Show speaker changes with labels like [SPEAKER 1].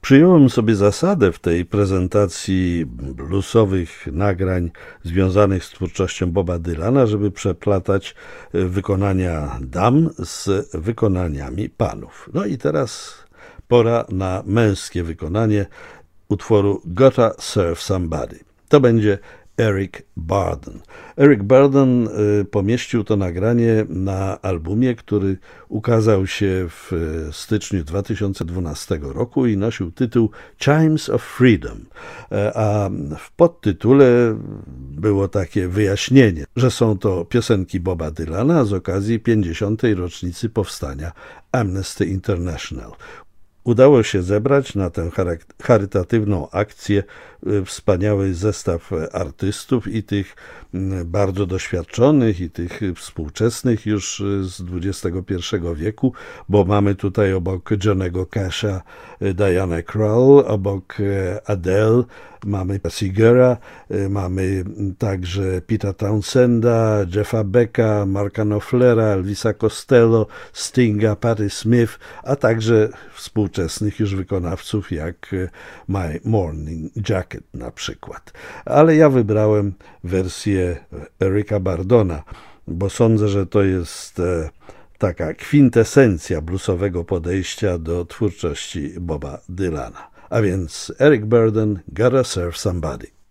[SPEAKER 1] Przyjąłem sobie zasadę w tej prezentacji bluesowych nagrań związanych z twórczością Boba Dylana, żeby przeplatać wykonania dam z wykonaniami panów. No i teraz pora na męskie wykonanie utworu Gotta Serve Somebody. To będzie Eric Burdon. Eric Burdon pomieścił to nagranie na albumie, który ukazał się w styczniu 2012 roku i nosił tytuł Chimes of Freedom, a w podtytule było takie wyjaśnienie, że są to piosenki Boba Dylana z okazji 50. rocznicy powstania Amnesty International. Udało się zebrać na tę charytatywną akcję wspaniały zestaw artystów i tych bardzo doświadczonych i tych współczesnych już z XXI wieku, bo mamy tutaj obok Johnnego Casha Diana Krall, obok Adele mamy Seegera, mamy także Peta Townsenda, Jeffa Becka, Marka Knopflera, Elvisa Costello, Stinga, Patti Smith, a także współczesnych już wykonawców jak My Morning Jacket na przykład. Ale ja wybrałem wersję Erica Burdona, bo sądzę, że to jest taka kwintesencja bluesowego podejścia do twórczości Boba Dylana. A więc Eric Burdon, Gotta Serve Somebody.